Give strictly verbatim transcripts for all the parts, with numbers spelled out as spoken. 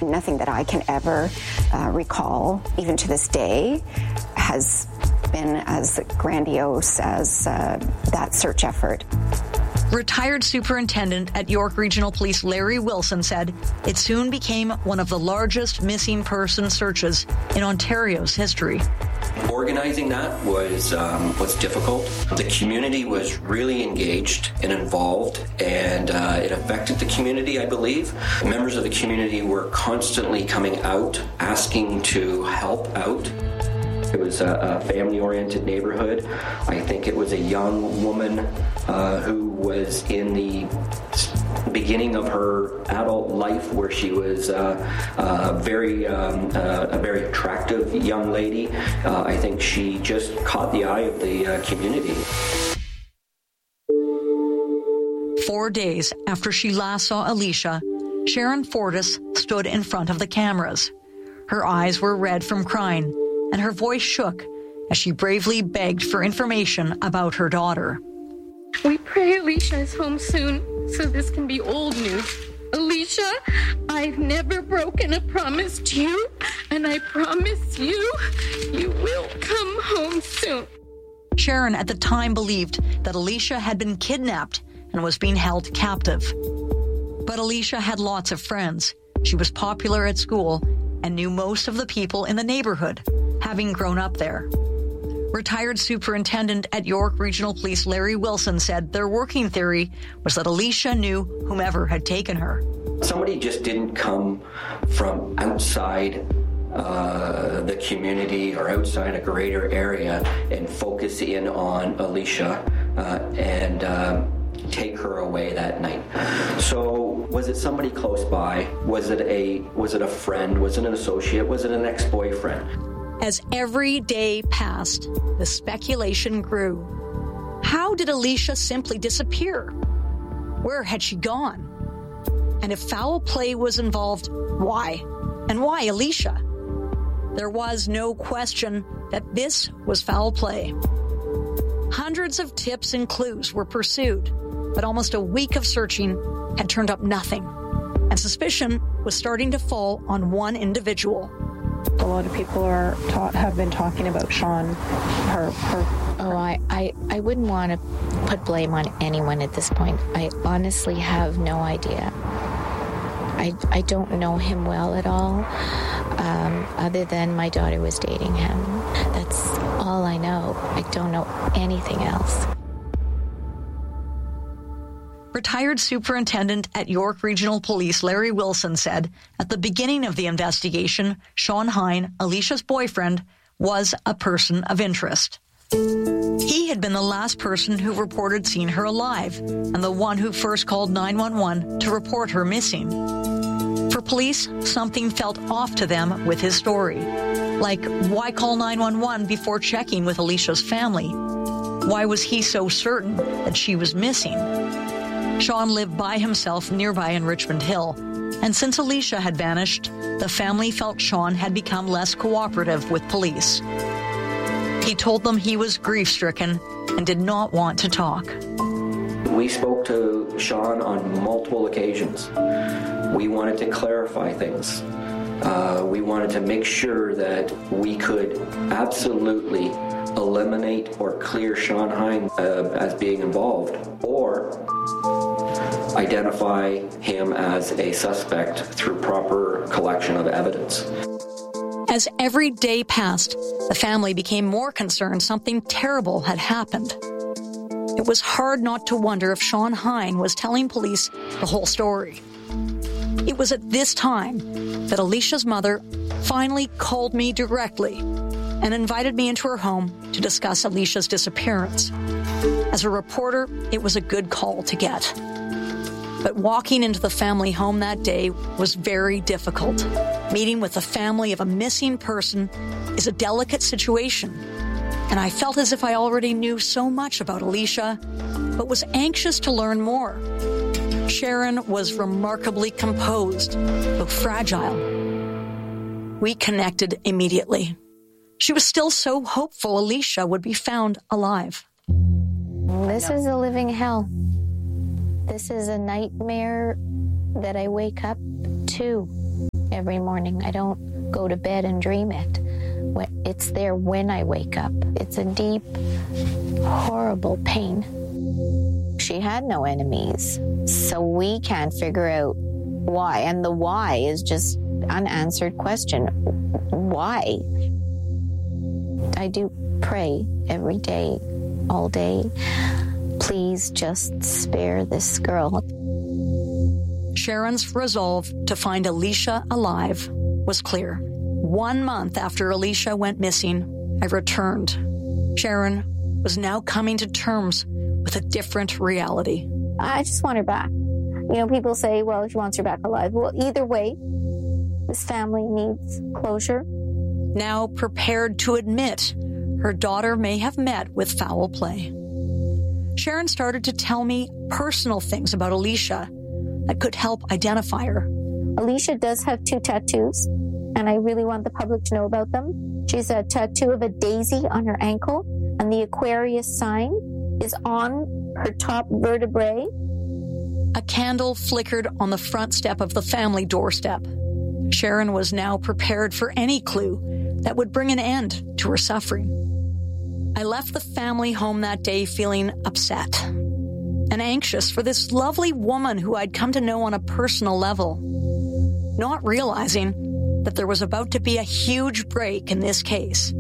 Nothing that I can ever uh, recall, even to this day, has been as grandiose as uh, that search effort. Retired Superintendent at York Regional Police Larry Wilson said it soon became one of the largest missing person searches in Ontario's history. Organizing that was um, was difficult. The community was really engaged and involved, and uh, it affected the community, I believe. Members of the community were constantly coming out, asking to help out. It was a, a family-oriented neighborhood. I think it was a young woman uh, who was in the beginning of her adult life, where she was uh, uh, very um, uh, a very attractive young lady. Uh, I think she just caught the eye of the uh, community. Four days after she last saw Alicia, Sharon Fortis stood in front of the cameras. Her eyes were red from crying, and her voice shook as she bravely begged for information about her daughter. We pray Alicia is home soon, so this can be old news. Alicia, I've never broken a promise to you, and I promise you, you will come home soon. Sharon at the time believed that Alicia had been kidnapped and was being held captive. But Alicia had lots of friends. She was popular at school and knew most of the people in the neighborhood, having grown up there. Retired Superintendent at York Regional Police Larry Wilson said their working theory was that Alicia knew whomever had taken her. Somebody just didn't come from outside uh, the community or outside a greater area and focus in on Alicia uh, and uh, take her away that night. So was it somebody close by? Was it a was it a friend? Was it an associate? Was it an ex-boyfriend? As every day passed, the speculation grew. How did Alicia simply disappear? Where had she gone? And if foul play was involved, why? And why Alicia? There was no question that this was foul play. Hundreds of tips and clues were pursued, but almost a week of searching had turned up nothing, and suspicion was starting to fall on one individual. A lot of people are ta- have been talking about Sean, her, her. Oh, I, I, I wouldn't want to put blame on anyone at this point. I honestly have no idea. I, I don't know him well at all, um, other than my daughter was dating him. That's all I know. I don't know anything else. Retired Superintendent at York Regional Police Larry Wilson said at the beginning of the investigation, Sean Hine, Alicia's boyfriend, was a person of interest. He had been the last person who reported seeing her alive and the one who first called nine one one to report her missing. For police, something felt off to them with his story. Like, why call nine one one before checking with Alicia's family? Why was he so certain that she was missing? Sean lived by himself nearby in Richmond Hill, and since Alicia had vanished, the family felt Sean had become less cooperative with police. He told them he was grief-stricken and did not want to talk. We spoke to Sean on multiple occasions. We wanted to clarify things. Uh, we wanted to make sure that we could absolutely eliminate or clear Sean Hine uh, as being involved, or identify him as a suspect through proper collection of evidence. As every day passed, the family became more concerned something terrible had happened. It was hard not to wonder if Sean Hine was telling police the whole story. It was at this time that Alicia's mother finally called me directly and invited me into her home to discuss Alicia's disappearance. As a reporter, it was a good call to get. But walking into the family home that day was very difficult. Meeting with the family of a missing person is a delicate situation, and I felt as if I already knew so much about Alicia, but was anxious to learn more. Sharon was remarkably composed, though fragile. We connected immediately. She was still so hopeful Alicia would be found alive. This is a living hell. This is a nightmare that I wake up to. every morning. I don't go to bed and dream it. It's there when I wake up. It's a deep, horrible pain. She had no enemies, so we can't figure out why. And the why is just unanswered question. Why? I do pray every day, all day. Please just spare this girl. Sharon's resolve to find Alicia alive was clear. One month after Alicia went missing, I returned. Sharon was now coming to terms with a different reality. I just want her back. You know, people say, well, she wants her back alive. Well, either way, this family needs closure. Now prepared to admit her daughter may have met with foul play. Sharon started to tell me personal things about Alicia that could help identify her. Alicia does have two tattoos, and I really want the public to know about them. She's a tattoo of a daisy on her ankle, and the Aquarius sign is on her top vertebrae. A candle flickered on the front step of the family doorstep. Sharon was now prepared for any clue that would bring an end to her suffering. I left the family home that day feeling upset and anxious for this lovely woman who I'd come to know on a personal level, not realizing that there was about to be a huge break in this case.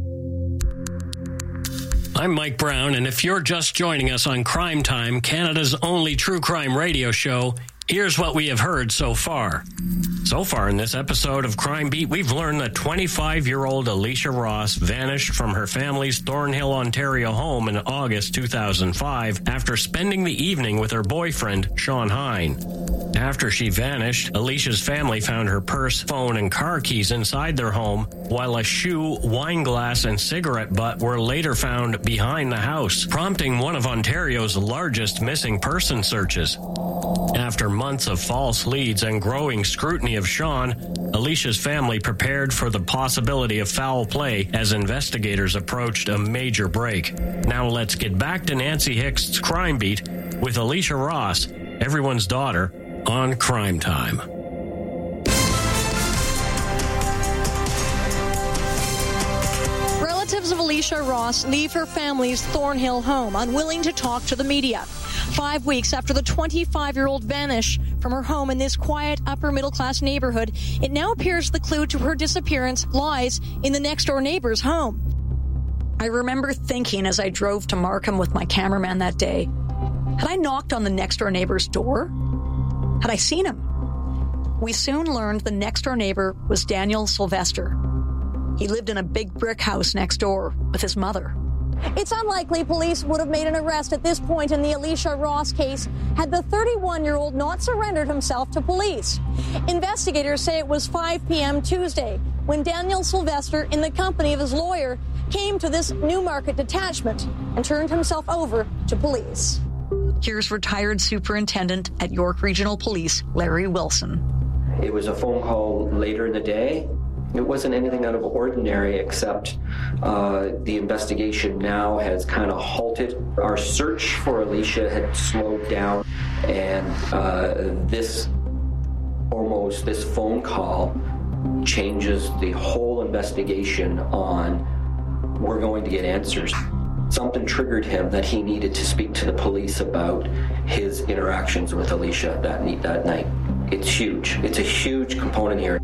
I'm Mike Brown, and if you're just joining us on Crime Time, Canada's only true crime radio show, here's what we have heard so far. So far in this episode of Crime Beat, we've learned that twenty-five-year-old Alicia Ross vanished from her family's Thornhill, Ontario home in August two thousand five after spending the evening with her boyfriend, Sean Hine. After she vanished, Alicia's family found her purse, phone, and car keys inside their home, while a shoe, wine glass, and cigarette butt were later found behind the house, prompting one of Ontario's largest missing person searches. After months of false leads and growing scrutiny of Sean, Alicia's family prepared for the possibility of foul play as investigators approached a major break. Now let's get back to Nancy Hicks's Crime Beat with Alicia Ross, everyone's daughter, on Crime Time. Relatives of Alicia Ross leave her family's Thornhill home, unwilling to talk to the media. Five weeks after the twenty-five-year-old vanished from her home in this quiet, upper-middle-class neighborhood, it now appears the clue to her disappearance lies in the next-door neighbor's home. I remember thinking as I drove to Markham with my cameraman that day, had I knocked on the next-door neighbor's door? Had I seen him? We soon learned the next-door neighbor was Daniel Sylvester. He lived in a big brick house next door with his mother. It's unlikely police would have made an arrest at this point in the Alicia Ross case had the thirty-one-year-old not surrendered himself to police. Investigators say it was five p.m. Tuesday when Daniel Sylvester, in the company of his lawyer, came to this Newmarket detachment and turned himself over to police. Here's retired Superintendent at York Regional Police, Larry Wilson. It was a phone call later in the day. It wasn't anything out of ordinary, except uh, the investigation now has kind of halted. Our search for Alicia had slowed down, and uh, this almost this phone call changes the whole investigation on we're going to get answers. Something triggered him that he needed to speak to the police about his interactions with Alicia that, that night. It's huge. It's a huge component here.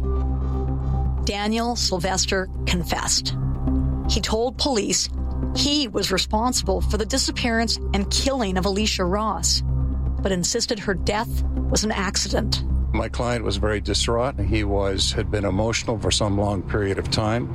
Daniel Sylvester confessed. He told police he was responsible for the disappearance and killing of Alicia Ross, but insisted her death was an accident. My client was very distraught. He was had been emotional for some long period of time.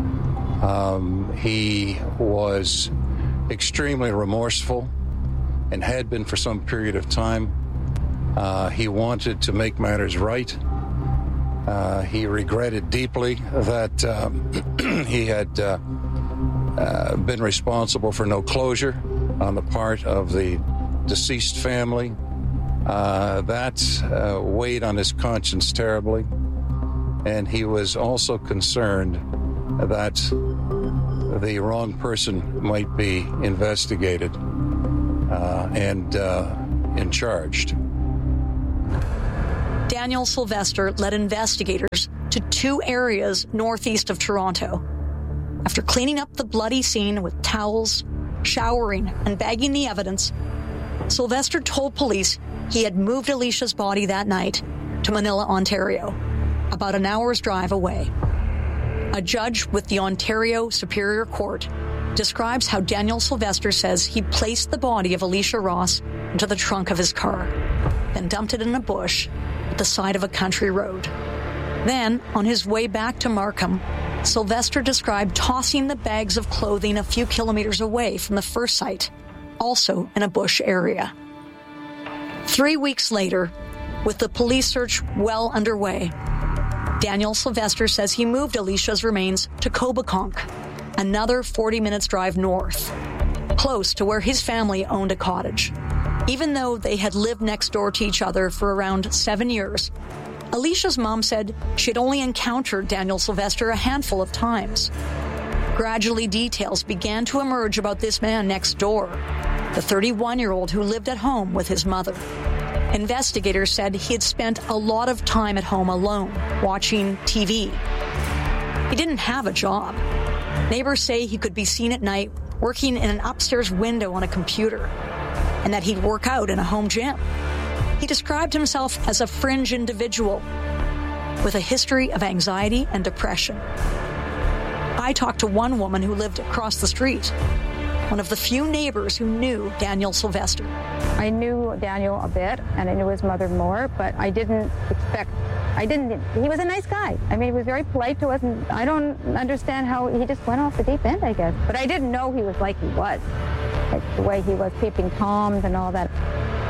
Um, he was extremely remorseful and had been for some period of time. Uh, he wanted to make matters right. Uh, he regretted deeply that um, he had uh, uh, been responsible for no closure on the part of the deceased family. Uh, that uh, weighed on his conscience terribly. And he was also concerned that the wrong person might be investigated uh, and, uh, and charged. Daniel Sylvester led investigators to two areas northeast of Toronto. After cleaning up the bloody scene with towels, showering, and bagging the evidence, Sylvester told police he had moved Alicia's body that night to Manila, Ontario, about an hour's drive away. A judge with the Ontario Superior Court describes how Daniel Sylvester says he placed the body of Alicia Ross into the trunk of his car, then dumped it in a bush at the side of a country road. Then, on his way back to Markham, Sylvester described tossing the bags of clothing a few kilometers away from the first site, also in a bush area. Three weeks later, with the police search well underway, Daniel Sylvester says he moved Alicia's remains to Coboconk, another forty minutes drive north, close to where his family owned a cottage. Even though they had lived next door to each other for around seven years, Alicia's mom said she had only encountered Daniel Sylvester a handful of times. Gradually, details began to emerge about this man next door, the thirty-one-year-old who lived at home with his mother. Investigators said he had spent a lot of time at home alone, watching T V. He didn't have a job. Neighbors say he could be seen at night working in an upstairs window on a computer, and that he'd work out in a home gym. He described himself as a fringe individual with a history of anxiety and depression. I talked to one woman who lived across the street, one of the few neighbors who knew Daniel Sylvester. I knew Daniel a bit, and I knew his mother more, but I didn't expect, I didn't, he was a nice guy. I mean, he was very polite to us, and I don't understand how he just went off the deep end, I guess. But I didn't know he was like he was, like the way he was peeping Toms and all that.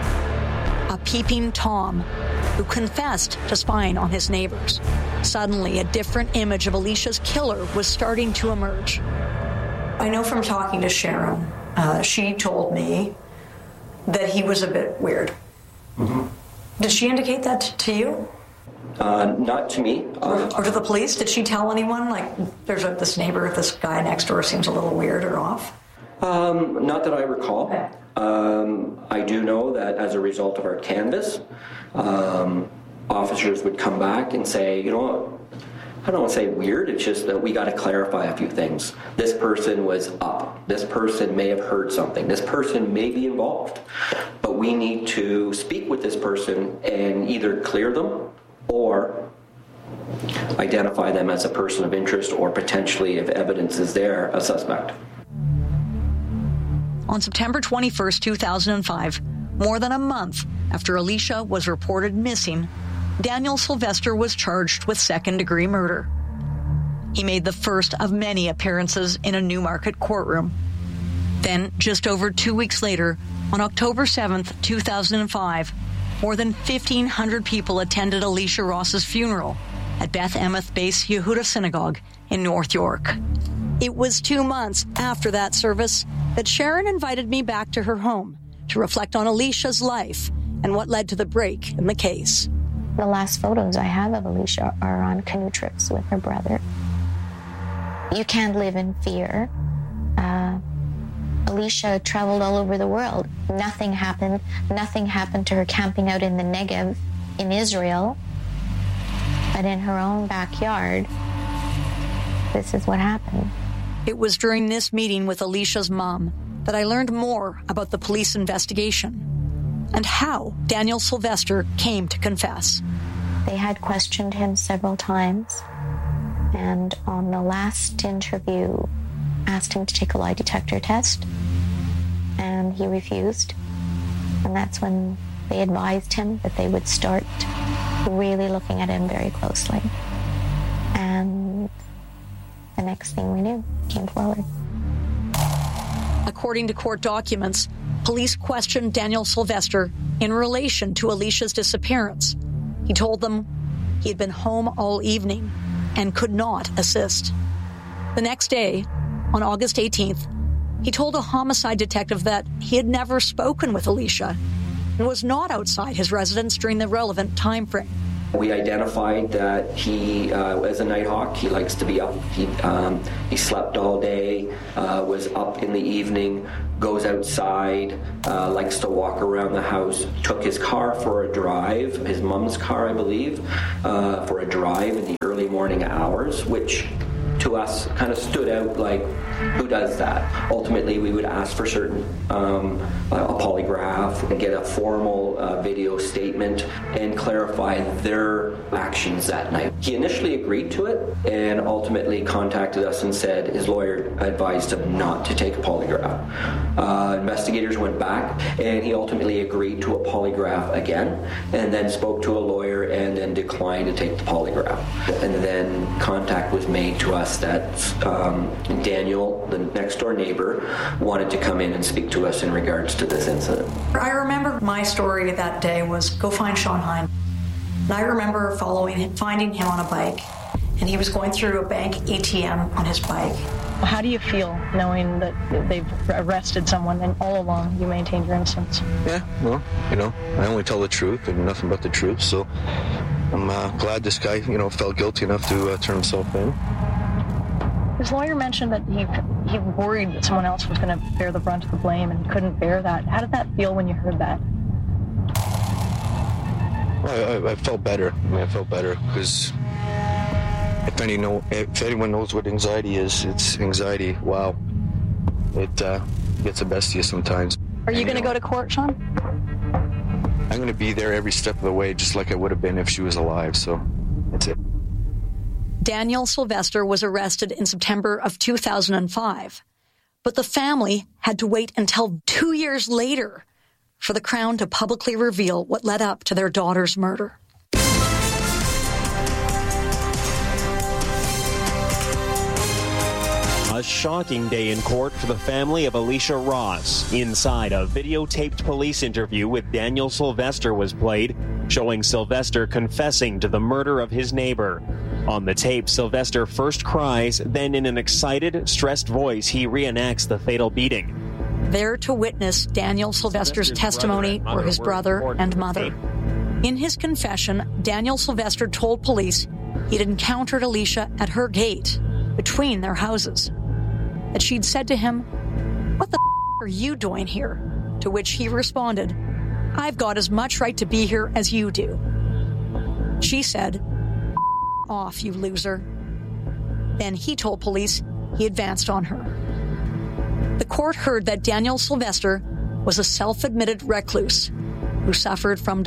A peeping Tom who confessed to spying on his neighbors. Suddenly, a different image of Alicia's killer was starting to emerge. I know from talking to Sharon, uh, she told me that he was a bit weird. Mm-hmm. Did she indicate that t- to you? Uh, not to me. Or, or to the police? Did she tell anyone, like, there's a, this neighbor, this guy next door seems a little weird or off? Um, not that I recall. Okay. Um, I do know that as a result of our canvass, um, officers would come back and say, you know, I don't want to say weird, it's just that we got to clarify a few things. This person was up. This person may have heard something. This person may be involved. But we need to speak with this person and either clear them or identify them as a person of interest, or potentially, if evidence is there, a suspect. On September twenty-first, two thousand five, more than a month after Alicia was reported missing, Daniel Sylvester was charged with second-degree murder. He made the first of many appearances in a Newmarket courtroom. Then, just over two weeks later, on October seventh, two thousand five, more than fifteen hundred people attended Alicia Ross's funeral at Beth Emeth Base Yehuda Synagogue in North York. It was two months after that service that Sharon invited me back to her home to reflect on Alicia's life and what led to the break in the case. The last photos I have of Alicia are on canoe trips with her brother. You can't live in fear. Uh, Alicia traveled all over the world. Nothing happened. Nothing happened to her camping out in the Negev in Israel. But in her own backyard, this is what happened. It was during this meeting with Alicia's mom that I learned more about the police investigation and how Daniel Sylvester came to confess. They had questioned him several times, and on the last interview, asked him to take a lie detector test, and he refused. And that's when they advised him that they would start really looking at him very closely. And the next thing we knew, came forward. According to court documents, police questioned Daniel Sylvester in relation to Alicia's disappearance. He told them he had been home all evening and could not assist. The next day, on August eighteenth, he told a homicide detective that he had never spoken with Alicia and was not outside his residence during the relevant time frame. We identified that he uh, was a nighthawk. He likes to be up. He um, he slept all day, uh, was up in the evening, goes outside, uh, likes to walk around the house. Took his car for a drive, his mom's car, I believe, uh, for a drive in the early morning hours, which to us kind of stood out like, who does that? Ultimately, we would ask for certain, um, a polygraph and get a formal uh, video statement and clarify their actions that night. He initially agreed to it and ultimately contacted us and said his lawyer advised him not to take a polygraph. Uh, investigators went back and he ultimately agreed to a polygraph again and then spoke to a lawyer and then declined to take the polygraph. And then contact was made to us that um, Daniel, the next door neighbor, wanted to come in and speak to us in regards to this incident. I remember my story that day was go find Sean Hine. And I remember following him, finding him on a bike, and he was going through a bank A T M on his bike. How do you feel knowing that they've arrested someone and all along you maintained your innocence? Yeah, well, you know, I only tell the truth and nothing but the truth, so I'm uh, glad this guy, you know, felt guilty enough to uh, turn himself in. His lawyer mentioned that he he worried that someone else was going to bear the brunt of the blame and couldn't bear that. How did that feel when you heard that? I, I, I felt better. I mean, I felt better because if any know, if anyone knows what anxiety is, it's anxiety. Wow, it uh, gets the best of you sometimes. Are you going to go to court, Sean? I'm going to be there every step of the way, just like I would have been if she was alive. So that's it. Daniel Sylvester was arrested in September of two thousand five, but the family had to wait until two years later for the Crown to publicly reveal what led up to their daughter's murder. A shocking day in court for the family of Alicia Ross. Inside, a videotaped police interview with Daniel Sylvester was played, showing Sylvester confessing to the murder of his neighbor. On the tape, Sylvester first cries, then in an excited, stressed voice, he reenacts the fatal beating. There to witness Daniel Sylvester's, Sylvester's testimony were his brother and mother. In his confession, Daniel Sylvester told police he'd encountered Alicia at her gate between their houses, that she'd said to him, "What the f- are you doing here?" To which he responded, "I've got as much right to be here as you do." She said, "F- off, you loser." Then he told police he advanced on her. The court heard that Daniel Sylvester was a self-admitted recluse who suffered from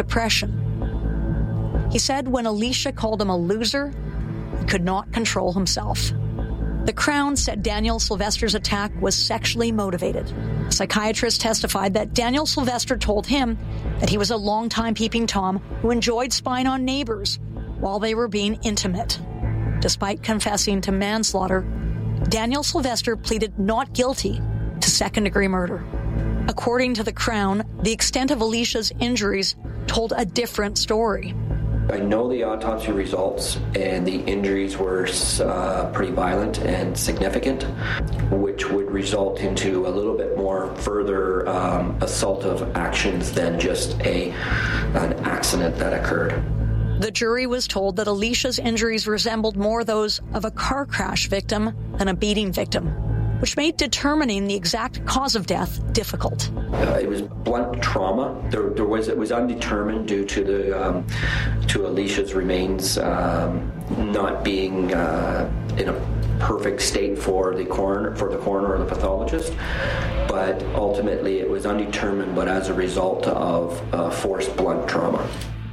depression. He said when Alicia called him a loser, he could not control himself. The Crown said Daniel Sylvester's attack was sexually motivated. A psychiatrist testified that Daniel Sylvester told him that he was a longtime peeping Tom who enjoyed spying on neighbors while they were being intimate. Despite confessing to manslaughter, Daniel Sylvester pleaded not guilty to second-degree murder. According to the Crown, the extent of Alicia's injuries told a different story. I know the autopsy results, and the injuries were uh, pretty violent and significant, which would result into a little bit more further um, assaultive actions than just a an accident that occurred. The jury was told that Alicia's injuries resembled more those of a car crash victim than a beating victim, which made determining the exact cause of death difficult. Uh, it was blunt trauma. There, there was it was undetermined due to the um, to Alicia's remains um, not being uh, in a perfect state for the coroner for the coroner or the pathologist. But ultimately, it was undetermined, but as a result of uh, forced blunt trauma.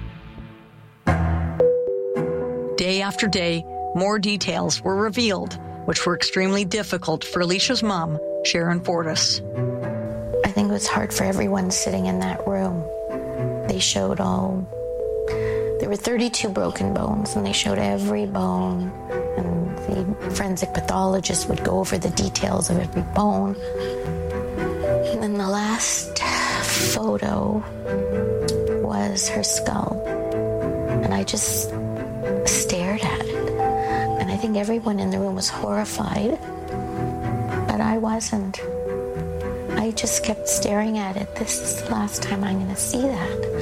Day after day, more details were revealed, which were extremely difficult for Alicia's mom, Sharon Fortis. I think it was hard for everyone sitting in that room. They showed all, there were thirty-two broken bones, and they showed every bone, and the forensic pathologist would go over the details of every bone. And then the last photo was her skull, and I just stared at it. And I think everyone in the room was horrified, but I wasn't. I just kept staring at it. This is the last time I'm going to see that.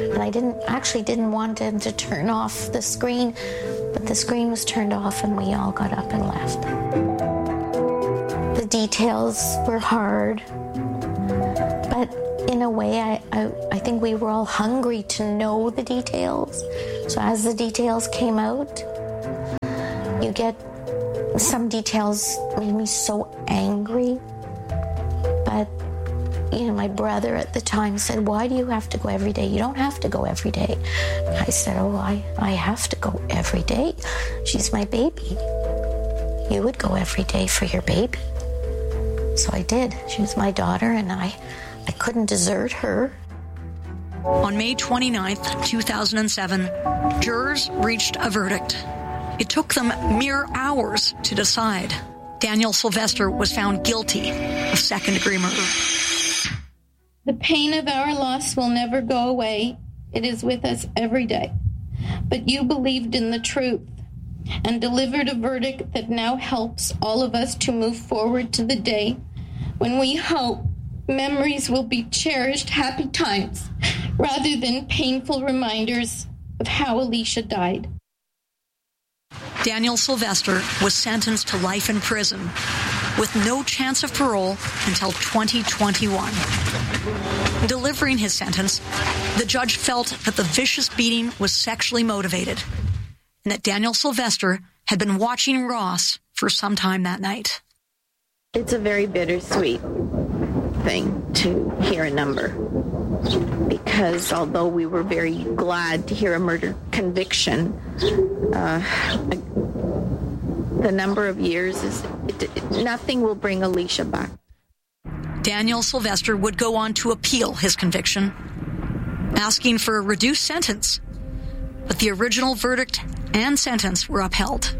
And I didn't actually didn't want him to turn off the screen, but the screen was turned off and we all got up and left. The details were hard, but in a way, I, I, I think we were all hungry to know the details. So as the details came out, you get some details made me so angry. But, you know, my brother at the time said, why do you have to go every day? You don't have to go every day. I said, oh, I, I have to go every day. She's my baby. You would go every day for your baby. So I did. She was my daughter, and I, I couldn't desert her. On May twenty-ninth, two thousand seven, jurors reached a verdict. It took them mere hours to decide. Daniel Sylvester was found guilty of second-degree murder. The pain of our loss will never go away. It is with us every day. But you believed in the truth and delivered a verdict that now helps all of us to move forward to the day when we hope memories will be cherished happy times rather than painful reminders of how Alicia died. Daniel Sylvester was sentenced to life in prison with no chance of parole until twenty twenty-one. Delivering his sentence, the judge felt that the vicious beating was sexually motivated and that Daniel Sylvester had been watching Ross for some time that night. It's a very bittersweet thing to hear a number, because although we were very glad to hear a murder conviction, uh, the number of years is it, it, nothing will bring Alicia back. Daniel Sylvester would go on to appeal his conviction, asking for a reduced sentence, but the original verdict and sentence were upheld.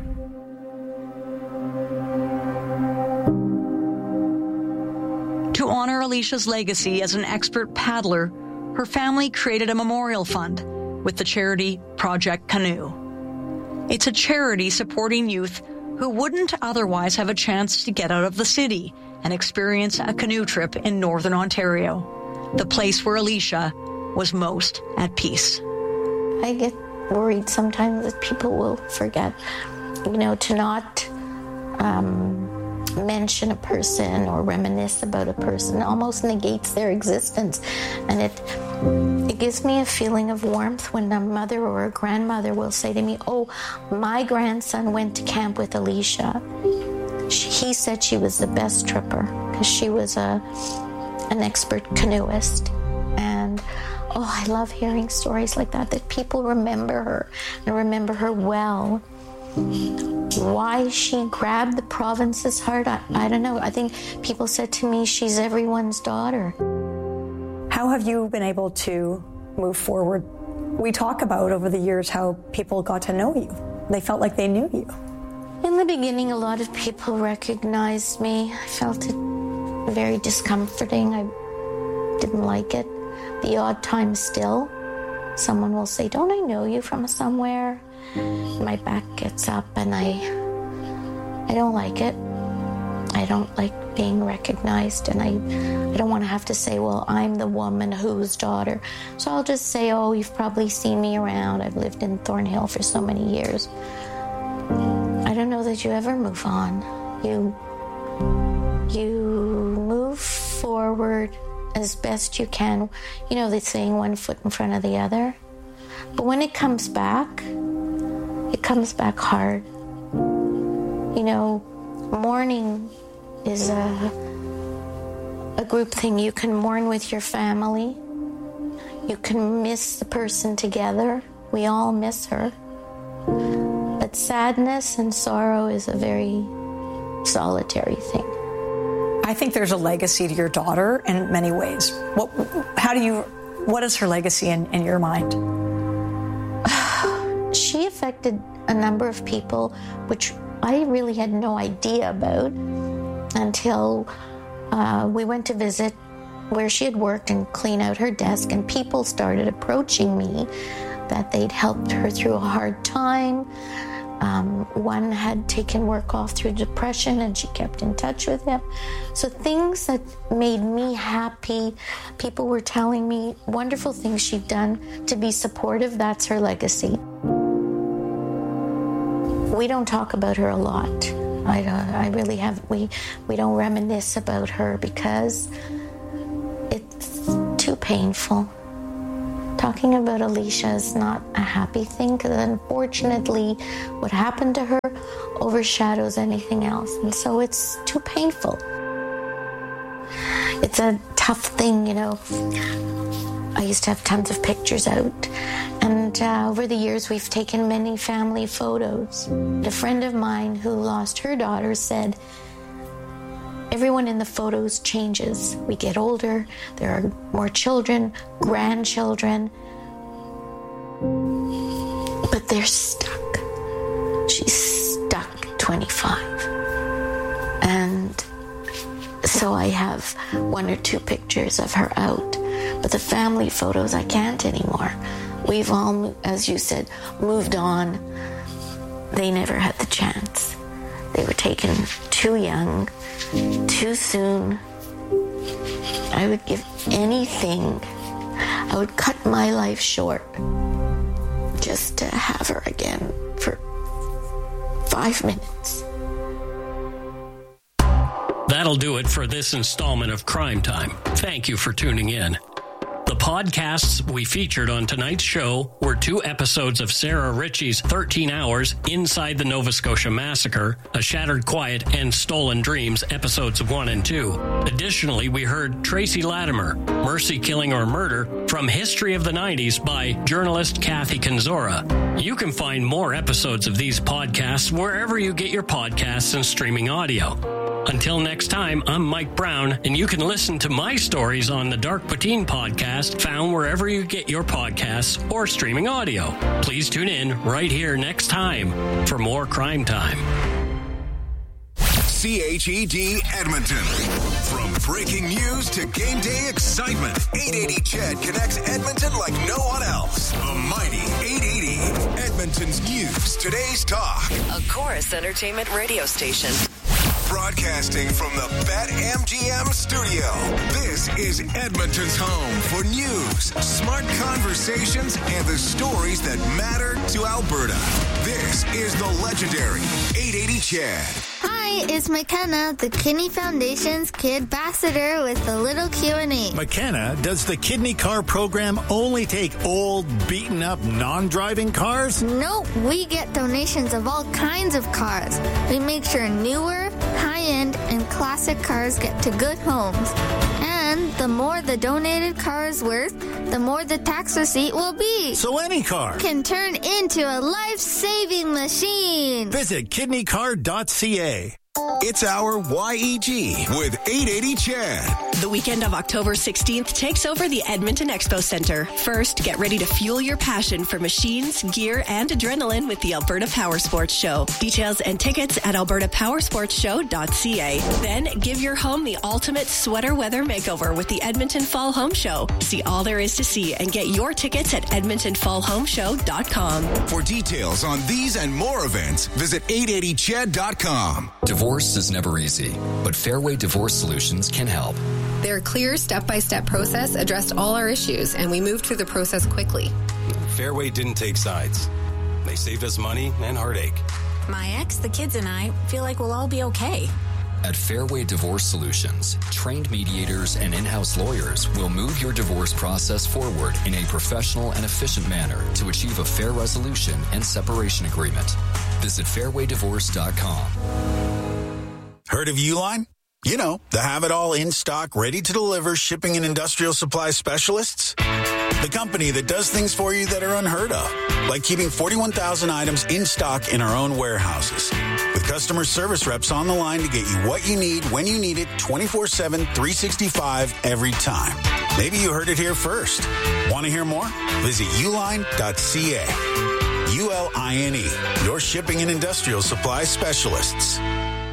To honor Alicia's legacy as an expert paddler, her family created a memorial fund with the charity Project Canoe. It's a charity supporting youth who wouldn't otherwise have a chance to get out of the city and experience a canoe trip in Northern Ontario, the place where Alicia was most at peace. I get worried sometimes that people will forget, you know, to not um, mention a person or reminisce about a person almost negates their existence. And it it gives me a feeling of warmth when a mother or a grandmother will say to me, oh, my grandson went to camp with Alicia. She, he said she was the best tripper because she was a an expert canoeist. And oh, I love hearing stories like that, that people remember her and remember her well. Why she grabbed the province's heart, I, I don't know. I think people said to me, she's everyone's daughter. How have you been able to move forward? We talk about over the years how people got to know you. They felt like they knew you. In the beginning, a lot of people recognized me. I felt it very discomforting. I didn't like it. The odd time still, someone will say, don't I know you from somewhere? My back gets up and I I don't like it. I don't like being recognized, and I, I don't want to have to say, well, I'm the woman whose daughter. So I'll just say, oh, you've probably seen me around. I've lived in Thornhill for so many years. I don't know that you ever move on. You, you move forward as best you can. You know, they're saying one foot in front of the other. But when it comes back, it comes back hard. You know, mourning is a, a group thing. You can mourn with your family. You can miss the person together. We all miss her. But sadness and sorrow is a very solitary thing. I think there's a legacy to your daughter in many ways. What, how do you, what is her legacy in, in your mind? She affected a number of people, which I really had no idea about until uh, we went to visit where she had worked and clean out her desk, and people started approaching me that they'd helped her through a hard time, Um, one had taken work off through depression, and she kept in touch with him. So things that made me happy, people were telling me wonderful things she'd done to be supportive. That's her legacy. We don't talk about her a lot. I, uh, I really have, we, we don't reminisce about her because it's too painful. Talking about Alicia is not a happy thing because unfortunately what happened to her overshadows anything else, and so it's too painful. It's a tough thing, you know. I used to have tons of pictures out, and uh, over the years we've taken many family photos. A friend of mine who lost her daughter said, everyone in the photos changes. We get older, there are more children, grandchildren, but they're stuck. She's stuck at twenty-five. And so I have one or two pictures of her out, but the family photos I can't anymore. We've all, as you said, moved on. They never had the chance. They were taken too young, too soon. I would give anything. I would cut my life short just to have her again for five minutes. That'll do it for this installment of Crime Time. Thank you for tuning in. The podcasts we featured on tonight's show were two episodes of Sarah Ritchie's thirteen hours Inside the Nova Scotia Massacre, A Shattered Quiet, and Stolen Dreams, episodes one and two. Additionally, we heard Tracy Latimer, Mercy, Killing, or Murder, from History of the nineties by journalist Kathy Kanzora. You can find more episodes of these podcasts wherever you get your podcasts and streaming audio. Until next time, I'm Mike Brown, and you can listen to my stories on the Dark Poutine podcast, found wherever you get your podcasts or streaming audio. Please tune in right here next time for more Crime Time. C H E D Edmonton. From breaking news to game day excitement, eight eighty C H E D connects Edmonton like no one else. The mighty eight eighty. Edmonton's news, today's talk. A Chorus Entertainment radio station. Broadcasting from the BetMGM studio. This is Edmonton's home for news, smart conversations, and the stories that matter to Alberta. This is the legendary eight eighty C H E D. Hi, it's McKenna, the Kidney Foundation's Kid Ambassador with the little Q and A. McKenna, does the Kidney Car program only take old, beaten-up, non-driving cars? Nope, we get donations of all kinds of cars. We make sure newer, high-end, and classic cars get to good homes. And the more the donated car is worth, the more the tax receipt will be. So any car can turn into a life-saving machine. Visit kidney car dot c a. It's our Y E G with eight eighty C H E D. The weekend of October sixteenth takes over the Edmonton Expo Centre. First, get ready to fuel your passion for machines, gear, and adrenaline with the Alberta Power Sports Show. Details and tickets at alberta power sports show dot c a. Then, give your home the ultimate sweater weather makeover with the Edmonton Fall Home Show. See all there is to see and get your tickets at edmonton fall home show dot com. For details on these and more events, visit eight eighty C H E D dot com. Divorce is never easy, but Fairway Divorce Solutions can help. Their clear step-by-step process addressed all our issues, and we moved through the process quickly. Fairway didn't take sides. They saved us money and heartache. My ex, the kids, and I feel like we'll all be okay. At Fairway Divorce Solutions, trained mediators and in-house lawyers will move your divorce process forward in a professional and efficient manner to achieve a fair resolution and separation agreement. Visit fairway divorce dot com. Heard of Uline? You know, the have-it-all in-stock, ready-to-deliver shipping and industrial supply specialists. The company that does things for you that are unheard of, like keeping forty-one thousand items in stock in our own warehouses. With customer service reps on the line to get you what you need, when you need it, twenty-four seven, three sixty-five, every time. Maybe you heard it here first. Want to hear more? Visit uline dot c a. U L I N E, your shipping and industrial supply specialists.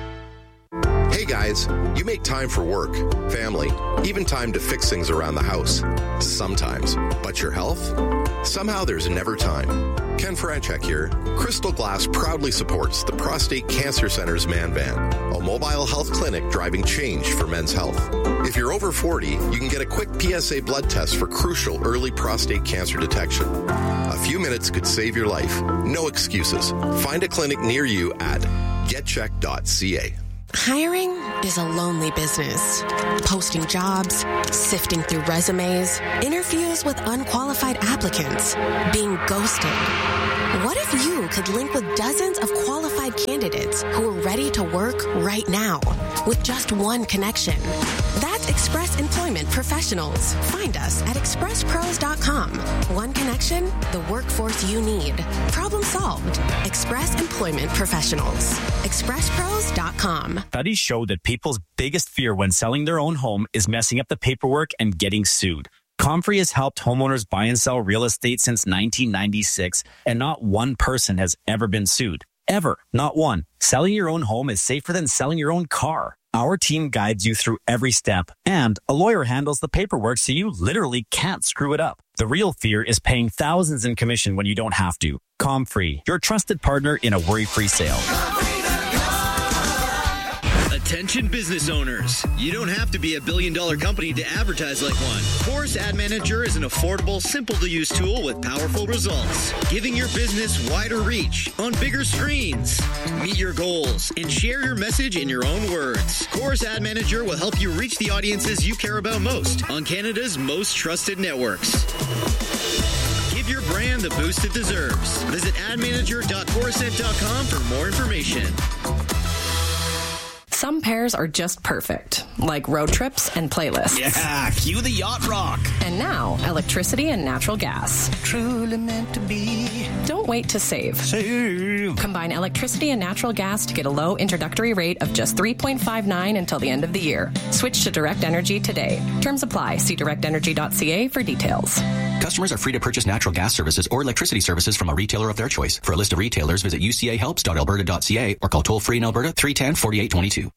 Hey guys, you make time for work, family, even time to fix things around the house. Sometimes. But your health? Somehow there's never time. Ken Franchek here. Crystal Glass proudly supports the Prostate Cancer Center's Man Van, a mobile health clinic driving change for men's health. If you're over forty, you can get a quick P S A blood test for crucial early prostate cancer detection. A few minutes could save your life. No excuses. Find a clinic near you at get check dot c a. Hiring is a lonely business. Posting jobs, sifting through resumes, interviews with unqualified applicants, being ghosted. What if you could link with dozens of qualified candidates who are ready to work right now with just one connection? That's Express Employment Professionals. Find us at express pros dot com. One connection, the workforce you need. Problem solved. Express Employment Professionals. express pros dot com. Studies show that people's biggest fear when selling their own home is messing up the paperwork and getting sued. Comfrey has helped homeowners buy and sell real estate since nineteen ninety-six, and not one person has ever been sued. Ever. Not one. Selling your own home is safer than selling your own car. Our team guides you through every step, and a lawyer handles the paperwork so you literally can't screw it up. The real fear is paying thousands in commission when you don't have to. Comfrey, your trusted partner in a worry-free sale. Attention business owners. You don't have to be a billion dollar company to advertise like one. Chorus Ad Manager is an affordable, simple to use tool with powerful results, giving your business wider reach on bigger screens. Meet your goals and share your message in your own words. Chorus Ad Manager will help you reach the audiences you care about most on Canada's most trusted networks. Give your brand the boost it deserves. Visit ad manager dot corusent dot com for more information. Some pairs are just perfect, like road trips and playlists. Yeah, cue the yacht rock. And now, electricity and natural gas. Truly meant to be. Don't wait to save. Save. Combine electricity and natural gas to get a low introductory rate of just three point five nine until the end of the year. Switch to Direct Energy today. Terms apply. See direct energy dot c a for details. Customers are free to purchase natural gas services or electricity services from a retailer of their choice. For a list of retailers, visit u c a helps dot alberta dot c a or call toll-free in Alberta three one zero, four eight two two.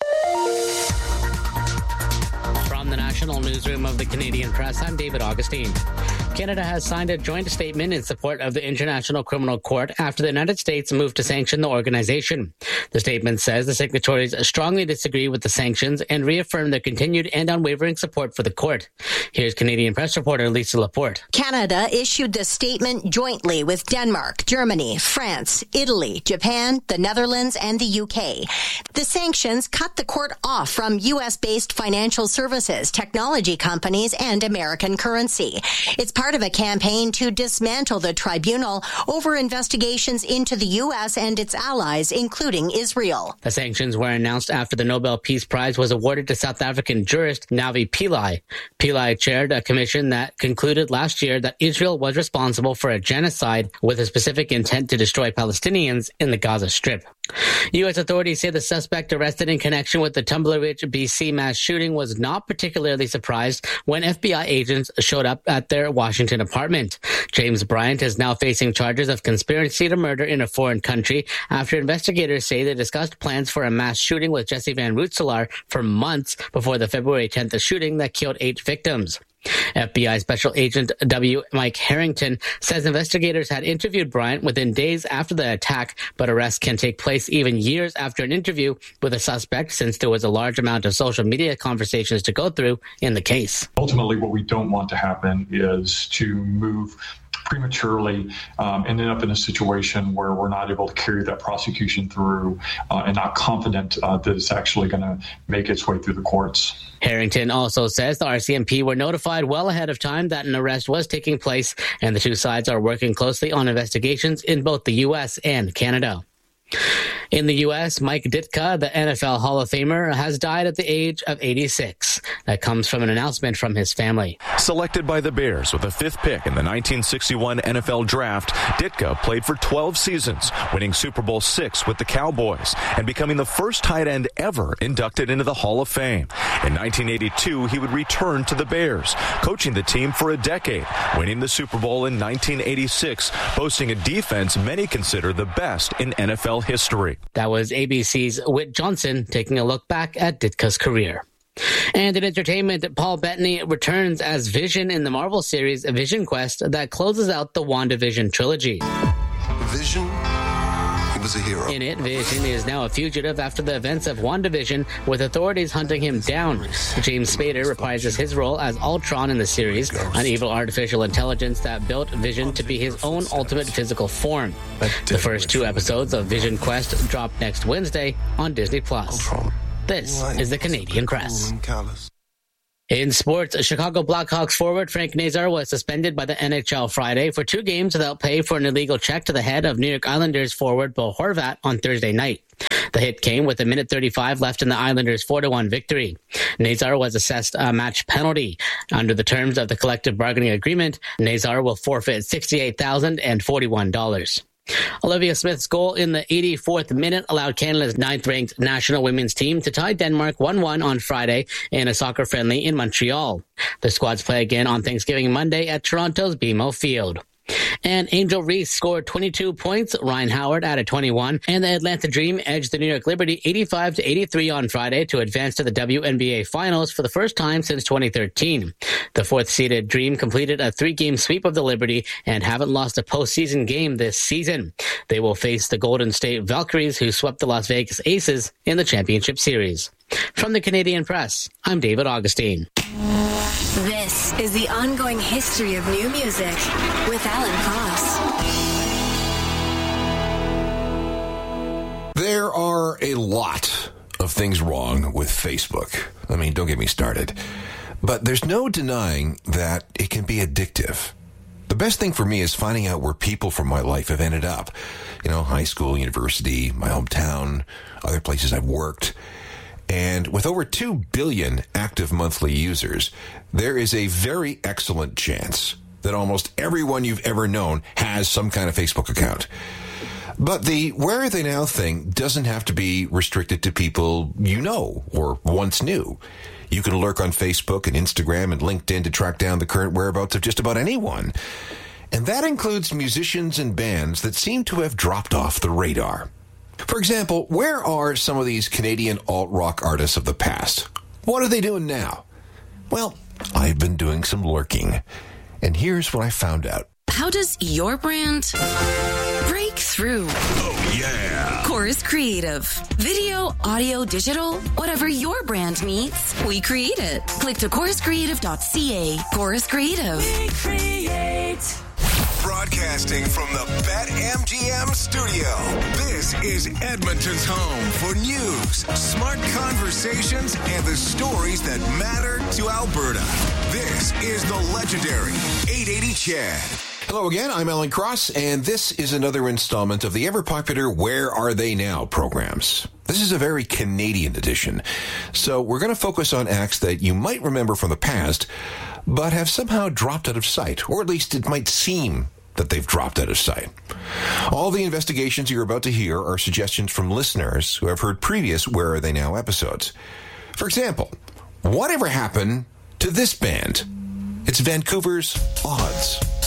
From the National Newsroom of the Canadian Press, I'm David Augustine. Canada has signed a joint statement in support of the International Criminal Court after the United States moved to sanction the organization. The statement says the signatories strongly disagree with the sanctions and reaffirm their continued and unwavering support for the court. Here's Canadian Press reporter Lisa Laporte. Canada issued the statement jointly with Denmark, Germany, France, Italy, Japan, the Netherlands, and the U K. The sanctions cut the court off from U S-based financial services, technology companies, and American currency. It's part of a campaign to dismantle the tribunal over investigations into the U S and its allies, including Israel. The sanctions were announced after the Nobel Peace Prize was awarded to South African jurist Navi Pillay. Pillay chaired a commission that concluded last year that Israel was responsible for a genocide with a specific intent to destroy Palestinians in the Gaza Strip. U S authorities say the suspect arrested in connection with the Tumbler Ridge, B C mass shooting was not particularly surprised when F B I agents showed up at their Washington apartment. James Bryant is now facing charges of conspiracy to murder in a foreign country after investigators say they discussed plans for a mass shooting with Jesse Van Rootselaar for months before the February tenth shooting that killed eight victims. F B I Special Agent W. Mike Harrington says investigators had interviewed Bryant within days after the attack, but arrests can take place even years after an interview with a suspect since there was a large amount of social media conversations to go through in the case. Ultimately, what we don't want to happen is to move prematurely um, and end up in a situation where we're not able to carry that prosecution through uh, and not confident uh, that it's actually going to make its way through the courts. Harrington also says the R C M P were notified well ahead of time that an arrest was taking place, and the two sides are working closely on investigations in both the U S and Canada. In the U S, Mike Ditka, the N F L Hall of Famer, has died at the age of eighty-six. That comes from an announcement from his family. Selected by the Bears with the fifth pick in the nineteen sixty-one N F L Draft, Ditka played for twelve seasons, winning Super Bowl six with the Cowboys and becoming the first tight end ever inducted into the Hall of Fame. In nineteen eighty-two, he would return to the Bears, coaching the team for a decade, winning the Super Bowl in nineteen eighty-six, boasting a defense many consider the best in N F L history. That was A B C's Whit Johnson taking a look back at Ditka's career. And in entertainment, Paul Bettany returns as Vision in the Marvel series Vision Quest that closes out the WandaVision trilogy. Vision, he was a hero. In it, Vision is now a fugitive after the events of WandaVision, with authorities hunting him down. James Spader reprises his role as Ultron in the series, an evil artificial intelligence that built Vision to be his own ultimate physical form. The first two episodes of Vision Quest drop next Wednesday on Disney Plus. This is the Canadian Press. In sports, Chicago Blackhawks forward Frank Nazar was suspended by the N H L Friday for two games without pay for an illegal check to the head of New York Islanders forward Bo Horvat on Thursday night. The hit came with a minute thirty-five left in the Islanders' four to one victory. Nazar was assessed a match penalty. Under the terms of the collective bargaining agreement, Nazar will forfeit sixty-eight thousand forty-one dollars. Olivia Smith's goal in the eighty-fourth minute allowed Canada's ninth-ranked national women's team to tie Denmark one one on Friday in a soccer friendly in Montreal. The squads play again on Thanksgiving Monday at Toronto's B M O Field. And Angel Reese scored twenty-two points, Ryan Howard added twenty-one, and the Atlanta Dream edged the New York Liberty eighty-five to eighty-three on Friday to advance to the W N B A Finals for the first time since twenty thirteen. The fourth-seeded Dream completed a three-game sweep of the Liberty and haven't lost a postseason game this season. They will face the Golden State Valkyries, who swept the Las Vegas Aces in the championship series. From the Canadian Press, I'm David Augustine. This is the ongoing history of new music with Alan Cross. There are a lot of things wrong with Facebook. I mean, don't get me started. But there's no denying that it can be addictive. The best thing for me is finding out where people from my life have ended up. You know, high school, university, my hometown, other places I've worked. And with over two billion active monthly users, there is a very excellent chance that almost everyone you've ever known has some kind of Facebook account. But the where are they now thing doesn't have to be restricted to people you know or once knew. You can lurk on Facebook and Instagram and LinkedIn to track down the current whereabouts of just about anyone. And that includes musicians and bands that seem to have dropped off the radar. For example, where are some of these Canadian alt-rock artists of the past? What are they doing now? Well, I've been doing some lurking, and here's what I found out. How does your brand break through? Oh, yeah. Chorus Creative. Video, audio, digital, whatever your brand needs, we create it. Click to chorus creative dot c a. Chorus Creative. We create. Broadcasting from the BetMGM studio, this is Edmonton's home for news, smart conversations, and the stories that matter to Alberta. This is the legendary eight eighty Chad. Hello again, I'm Alan Cross, and this is another installment of the ever-popular Where Are They Now programs. This is a very Canadian edition, so we're going to focus on acts that you might remember from the past, but have somehow dropped out of sight, or at least it might seem that they've dropped out of sight. All the investigations you're about to hear are suggestions from listeners who have heard previous Where Are They Now episodes. For example, whatever happened to this band? It's Vancouver's Odds.